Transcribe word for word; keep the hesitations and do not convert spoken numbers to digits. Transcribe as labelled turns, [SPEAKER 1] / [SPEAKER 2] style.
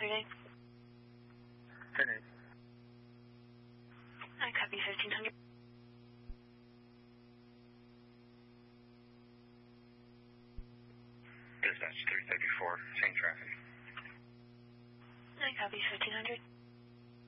[SPEAKER 1] your name?
[SPEAKER 2] Her name.
[SPEAKER 1] I copy fifteen hundred.
[SPEAKER 2] Dispatch three thirty-four, same traffic.
[SPEAKER 1] I copy fifteen hundred.